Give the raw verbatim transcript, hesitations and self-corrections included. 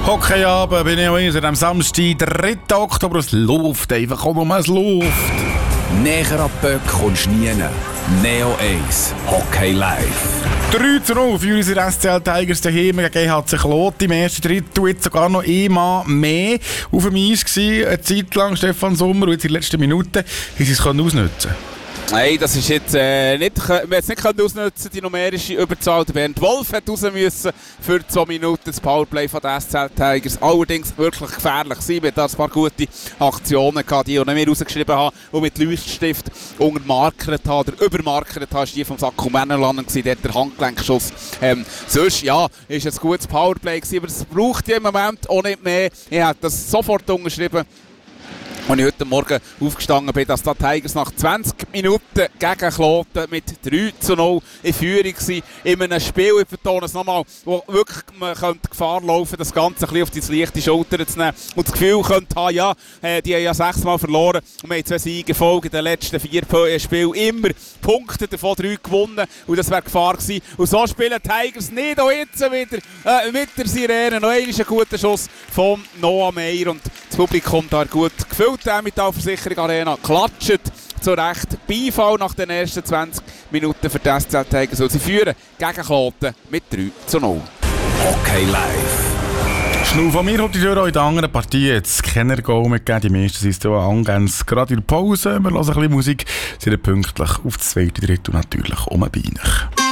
Hockeyabend bin ich auch hier am Samstag, dritten Oktober. Es läuft einfach, komm, es läuft. Näher an die Böcke kommst du nie. Neo eins, Hockey live. drei zu null für unsere S C L Tigers daheim gegen G H C Kloten im ersten Drittel. Jetzt sogar noch ein Mann mehr auf dem Eis gewesen. Eine Zeit lang Stefan Sommer und jetzt in den letzten Minuten haben sie es ausnutzen. Nein, das ist jetzt äh, nicht, wir es nicht ausnutzen, die numerische Überzahl. Der Bernd Wolf hat raus müssen für zwei Minuten das Powerplay von den S C L Tigers. Allerdings wirklich gefährlich sein. Wir hatten ein paar gute Aktionen gehabt, die ich mir rausgeschrieben habe und mit Leuchtstift untermarkert habe oder übermarkert habe. Das war die vom Sakko Männerland, dort der Handgelenkschuss. Ähm, sonst, ja, ist ein gutes Powerplay gewesen, aber es braucht ja im Moment auch nicht mehr. Ich habe das sofort unterschrieben, als ich heute Morgen aufgestanden bin, dass die Tigers nach zwanzig Minuten gegen Kloten mit drei zu null in Führung waren. In einem Spiel, ich betone es nochmal, wo wirklich man könnte Gefahr laufen, das Ganze ein bisschen auf die leichte Schulter zu nehmen und das Gefühl könnte haben, ja, die haben ja sechsmal verloren und wir haben zwei Siege Folge in den letzten vier Spielen immer Punkte, davon drei gewonnen und das wäre Gefahr gewesen. Und so spielen die Tigers nicht auch jetzt wieder äh, mit der Sirene. Noch einmal ein guter Schuss von Noah Meyer und das Publikum da gut gefüllt. Die Metallversicherung Arena klatscht zu Recht. Beifall nach den ersten zwanzig Minuten für die S C L Tigers. Sie führen gegen Kloten mit drei zu null. Hockey live. Schnau von mir hat die Tür auch in der anderen Partie jetzt Kenner-Goal mitgegeben. Die meisten sind ja angehend gerade in der Pause. Wir hören ein bisschen Musik. Sie sind pünktlich auf das zweite Drittel natürlich um ein Bein.